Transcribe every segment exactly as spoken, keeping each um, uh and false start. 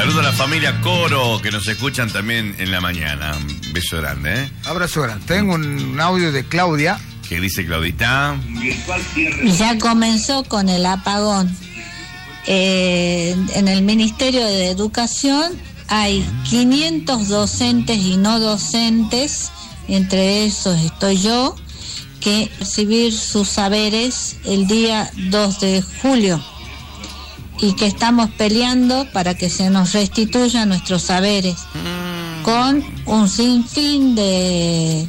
Saludo a la familia Coro, que nos escuchan también en la mañana. Un beso grande, ¿eh? Abrazo grande. Tengo un audio de Claudia. ¿Qué dice Claudita? Ya comenzó con el apagón. Eh, en el Ministerio de Educación hay quinientos docentes y no docentes, entre esos estoy yo, que recibir sus saberes el día dos de julio y que estamos peleando para que se nos restituyan nuestros saberes con un sinfín de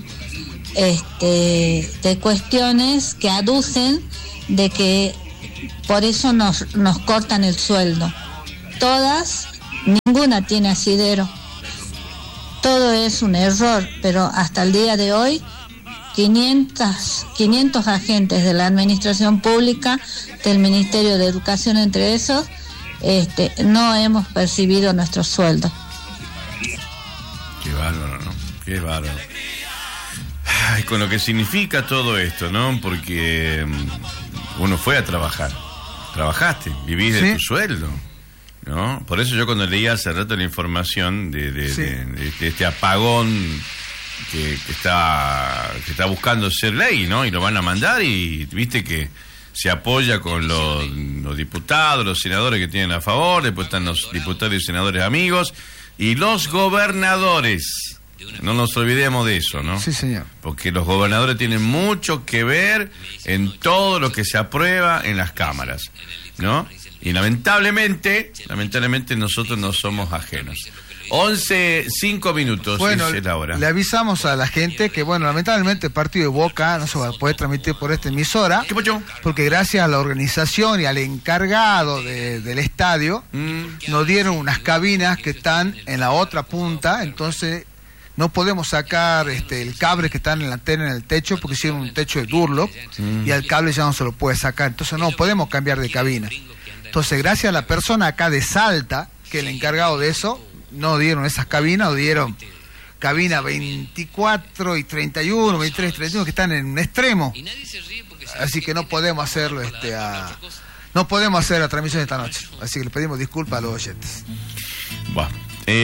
este de cuestiones que aducen de que por eso nos, nos cortan el sueldo. Todas, ninguna tiene asidero. Todo es un error, pero hasta el día de hoy quinientos, quinientos agentes de la administración pública, del Ministerio de Educación entre esos, este, no hemos percibido nuestro sueldo. Qué bárbaro, ¿no? Qué bárbaro. Ay, con lo que significa todo esto, ¿no? Porque uno fue a trabajar. Trabajaste, vivís de ¿Sí? tu sueldo, ¿no? Por eso yo cuando leía hace rato la información de, de, sí. de, de, de este apagón que, que está que está buscando ser ley, ¿no? Y lo van a mandar y viste que se apoya con los, los diputados, los senadores que tienen a favor, después están los diputados y senadores amigos y los gobernadores. No nos olvidemos de eso, ¿no? Sí, señor. Porque los gobernadores tienen mucho que ver en todo lo que se aprueba en las cámaras, ¿no? Y lamentablemente, lamentablemente nosotros no somos ajenos. once, cinco minutos, bueno, es la hora. Le avisamos a la gente que, bueno, lamentablemente el partido de Boca no se va a poder transmitir por esta emisora. ¿Qué pasó? Porque gracias a la organización y al encargado de, del estadio, mm. nos dieron unas cabinas que están en la otra punta, entonces no podemos sacar este, el cable que está en la antena en el techo porque hicieron un techo de Durlock mm. y al cable ya no se lo puede sacar, entonces no podemos cambiar de cabina. Entonces, gracias a la persona acá de Salta, que el encargado de eso, no dieron esas cabinas, o dieron cabina veinticuatro y treinta y uno, veintitrés y treinta y uno, que están en un extremo. Así que no podemos hacerlo, este, a, no podemos hacer la transmisión esta noche. Así que le pedimos disculpas a los oyentes. Bueno.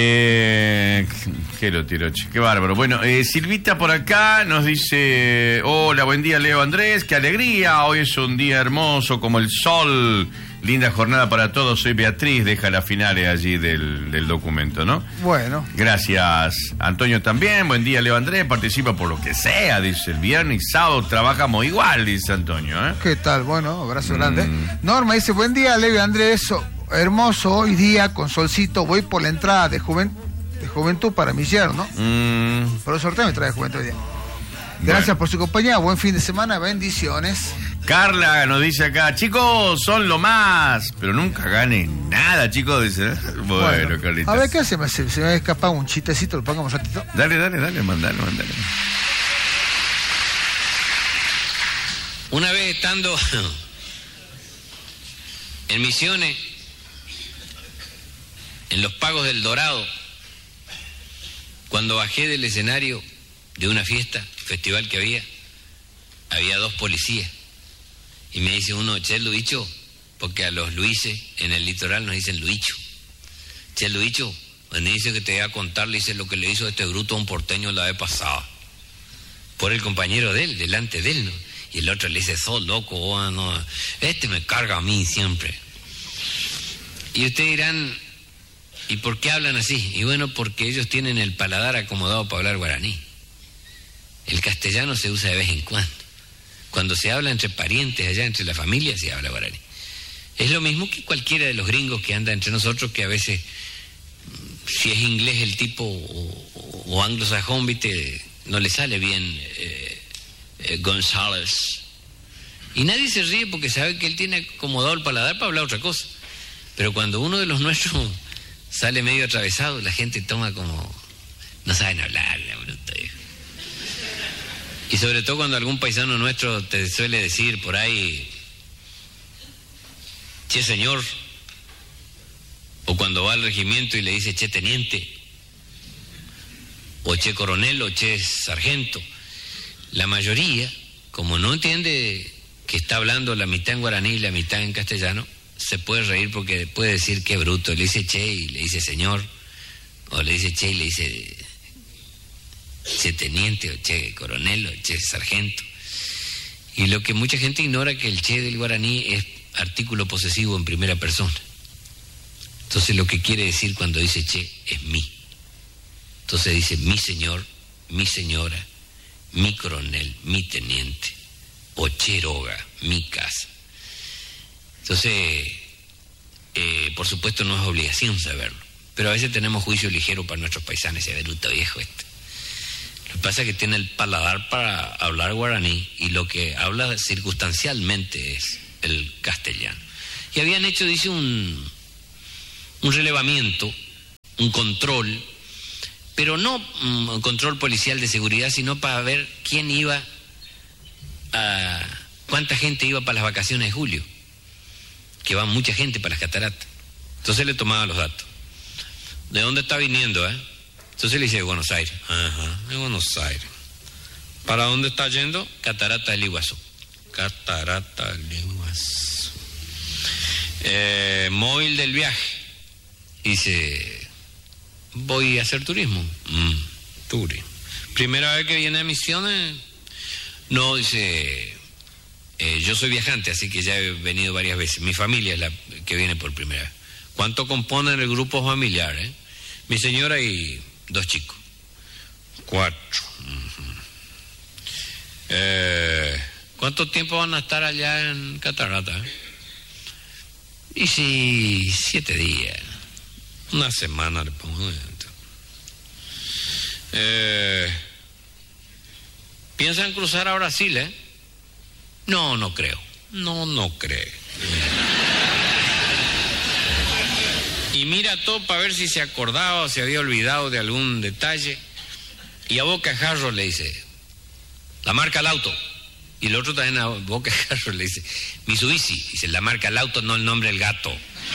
Eh, qué lo tiro, qué bárbaro. Bueno, eh, Silvita por acá nos dice: hola, buen día Leo Andrés, qué alegría, hoy es un día hermoso como el sol, linda jornada para todos, soy Beatriz, deja las finales allí del, del documento, ¿no? Bueno. Gracias, Antonio también, buen día Leo Andrés, participa por lo que sea, dice, el viernes y sábado trabajamos igual, dice Antonio, ¿eh? ¿Qué tal? Bueno, abrazo mm. grande. Norma dice: buen día Leo Andrés, hermoso hoy día con solcito, voy por la entrada de, juven, de juventud para mi yerno. Mm. Por el sorteo me trae juventud hoy día. Gracias bueno. por su compañía, buen fin de semana, bendiciones. Carla nos dice acá: chicos, son lo más, pero nunca ganen nada, chicos. Dice. Bueno, bueno Carlita. A ver, ¿qué hace? Se, se me ha escapado un chistecito, lo pongamos un ratito. Dale, dale, dale, mandale, mandale. Una vez estando en Misiones, en los Pagos del Dorado, cuando bajé del escenario de una fiesta, festival que había, había dos policías. Y me dice uno: che, Luicho, porque a los Luises en el litoral nos dicen Luicho. Che, Luicho, me dice que te voy a contar, le dice lo que le hizo este bruto a un porteño la vez pasada. Por el compañero de él, delante de él, ¿no? Y el otro le dice: sos loco, oh, no, este me carga a mí siempre. Y ustedes dirán: ¿y por qué hablan así? Y bueno, porque ellos tienen el paladar acomodado para hablar guaraní. El castellano se usa de vez en cuando. Cuando se habla entre parientes, allá entre la familia, se habla guaraní. Es lo mismo que cualquiera de los gringos que anda entre nosotros, que a veces, si es inglés el tipo o, o anglosajón, viste, no le sale bien eh, eh, González. Y nadie se ríe porque sabe que él tiene acomodado el paladar para hablar otra cosa. Pero cuando uno de los nuestros sale medio atravesado, la gente toma como: no saben hablar, la bruta, hijo. Y sobre todo cuando algún paisano nuestro te suele decir por ahí: che, señor. O cuando va al regimiento y le dice: che, teniente. O che, coronel, o che, sargento. La mayoría, como no entiende que está hablando la mitad en guaraní y la mitad en castellano, se puede reír porque puede decir qué bruto. Le dice che y le dice señor, o le dice che y le dice che teniente, o che coronel, o che sargento. Y lo que mucha gente ignora es que el che del guaraní es artículo posesivo en primera persona. Entonces lo que quiere decir cuando dice che es mi. Entonces dice mi señor, mi señora, mi coronel, mi teniente, o cheroga, mi casa. Entonces, eh, por supuesto no es obligación saberlo, pero a veces tenemos juicio ligero para nuestros paisanos, ese bruto viejo este. Lo que pasa es que tiene el paladar para hablar guaraní y lo que habla circunstancialmente es el castellano. Y habían hecho, dice, un, un relevamiento, un control, pero no un control policial de seguridad, sino para ver quién iba a... cuánta gente iba para las vacaciones de julio, que va mucha gente para las cataratas. Entonces le tomaba los datos. ¿De dónde está viniendo, eh? Entonces le dice, de Buenos Aires. Ajá, de Buenos Aires. ¿Para dónde está yendo? Catarata del Iguazú. Catarata del Iguazú. Eh, móvil del viaje. Dice, voy a hacer turismo. Mm, turismo. ¿Primera vez que viene a Misiones? No, dice, eh, yo soy viajante, así que ya he venido varias veces. Mi familia es la que viene por primera vez. ¿Cuánto componen el grupo familiar? Eh? Mi señora y dos chicos. Cuatro. Uh-huh. eh, ¿Cuánto tiempo van a estar allá en Catarata? Eh? Y si siete días. Una semana le pongo dentro. Eh, ¿Piensan cruzar a Brasil, eh? No, no creo. No, no creo. Y mira todo para ver si se acordaba o se había olvidado de algún detalle. Y a boca de jarro le dice, la marca al auto. Y el otro también a boca de jarro le dice, Mitsubishi. Dice, la marca al auto, no el nombre del gato.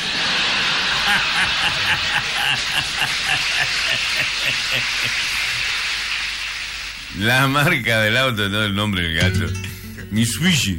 La marca del auto, no el nombre del gato. Mitsubishi.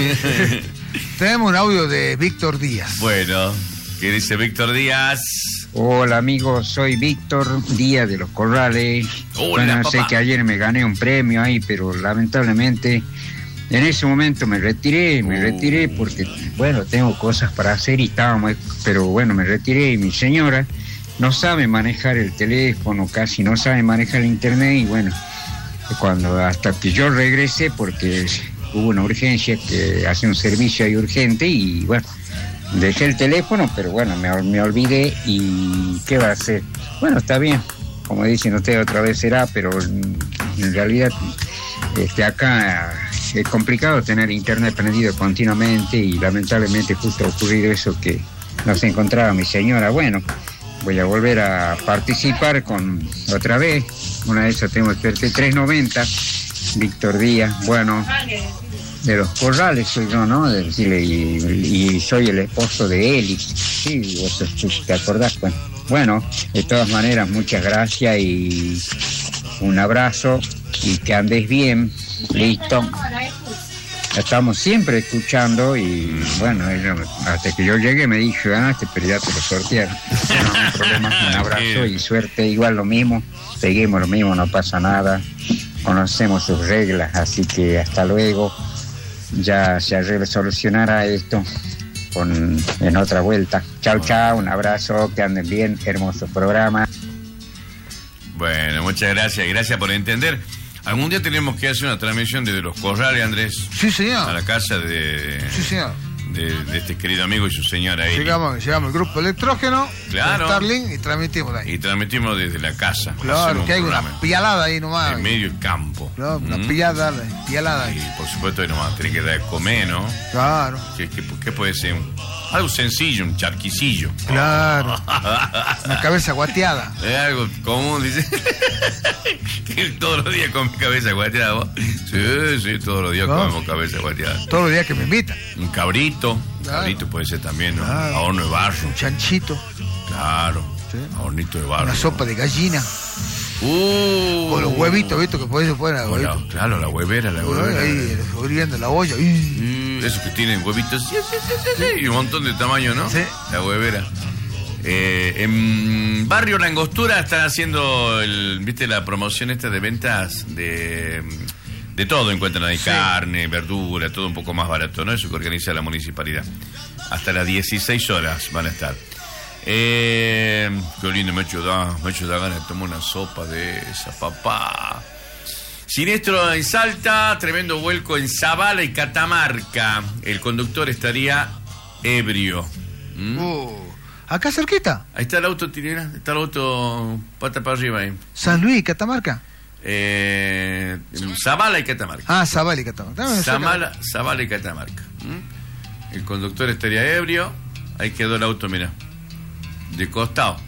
Tenemos un audio de Víctor Díaz. Bueno, ¿qué dice Víctor Díaz? Hola amigos, soy Víctor Díaz de Los Corrales. Hola, bueno, papá. sé que ayer me gané un premio ahí, pero lamentablemente en ese momento me retiré, me Uh. retiré porque, bueno, tengo cosas para hacer y estábamos, pero bueno, me retiré y mi señora no sabe manejar el teléfono, casi no sabe manejar el internet y bueno, cuando hasta que yo regresé porque hubo una urgencia que hace un servicio ahí urgente y bueno, dejé el teléfono, pero bueno, me, me olvidé y ¿qué va a hacer? Bueno, está bien, como dicen ustedes, otra vez será, pero en realidad este, acá es complicado tener internet prendido continuamente y lamentablemente justo ha ocurrido eso que no se encontraba mi señora. Bueno, voy a volver a participar con otra vez, una de esas tengo que trescientos noventa, Víctor Díaz, bueno, de Los Corrales soy yo, ¿no? De decirle, y, y soy el esposo de Eli. Sí, vos te acordás. Bueno, bueno, de todas maneras, muchas gracias y un abrazo y que andes bien. Listo. Estamos siempre escuchando y bueno, hasta que yo llegué me dije, ganaste, pero ya te lo sortearon. No, no hay problema, un abrazo y suerte, igual lo mismo. Seguimos lo mismo, no pasa nada. Conocemos sus reglas, así que hasta luego. Ya se solucionará esto con, en otra vuelta. Chao, chao, un abrazo, que anden bien, hermoso programa. Bueno, muchas gracias, gracias por entender. Algún día tenemos que hacer una transmisión desde Los Corrales, Andrés. Sí, señor. A la casa de, Sí, señor. de, de este querido amigo y su señora Eli. Llegamos, llegamos al grupo electrógeno, Claro. Starlink y transmitimos ahí. Y transmitimos desde la casa. Claro, Hacemos que hay un una programa pialada ahí nomás. en medio del campo. Claro, una Mm. pialada, pialada ahí. Y por supuesto que nos vamos a tener que dar de comer, ¿no? Claro, ¿Qué, qué, qué puede ser? Un- algo sencillo, un charquicillo. claro. Una cabeza guateada. Es algo común, dice. Que todos los días comes cabeza guateada, vos. Sí, sí, todos los días ¿No? comemos cabeza guateada. Todos los días que me invitan. Un cabrito. Claro. Cabrito puede ser también, ¿no? Claro. A horno de barro. Un chanchito, Claro. Sí. A hornito de barro. una sopa de gallina. Uh, Con los huevitos, ¿viste? Que por eso fuera Con la- huevitos. claro, la huevera, la huevera. Ahí, hirviendo la olla. Y- Mm, esos que tienen huevitos sí, sí, sí, sí, sí, y un montón de tamaño, ¿no? Sí. La huevera. Eh, en Barrio La Angostura están haciendo, el, ¿viste la promoción esta de ventas de, de todo? Encuentran ahí sí. carne, verdura, todo un poco más barato, ¿no? Eso que organiza la municipalidad. Hasta las dieciséis horas van a estar. Eh, qué lindo, me ha hecho da, me ha hecho da ganas de tomar una sopa de esa, papá. Siniestro en Salta, tremendo vuelco en Zabala y Catamarca. El conductor estaría ebrio. ¿Mm? Uh, acá cerquita. Ahí está el auto, Tinera. Está el auto pata para arriba ahí. San Luis, Catamarca. Eh, Zabala y Catamarca. Ah, Zabala y Catamarca. Zabala, Zabala y Catamarca. ¿Mm? El conductor estaría ebrio. Ahí quedó el auto, mira. De costado.